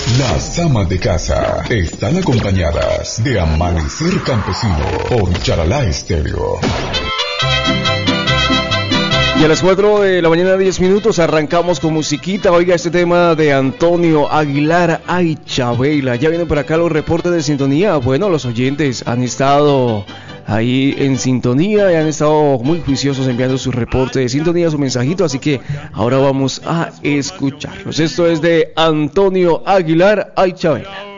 Las amas de casa están acompañadas de Amanecer Campesino por Charalá Estéreo. Y a las 4 de la mañana, 10 minutos, arrancamos con musiquita. Oiga, este tema de Antonio Aguilar, ay Chabela. Ya vienen por acá los reportes de sintonía. Bueno, los oyentes han estado ahí en sintonía y han estado muy juiciosos enviando su reporte de sintonía, su mensajito. Así que ahora vamos a escucharlos. Esto es de Antonio Aguilar, ay Chabela.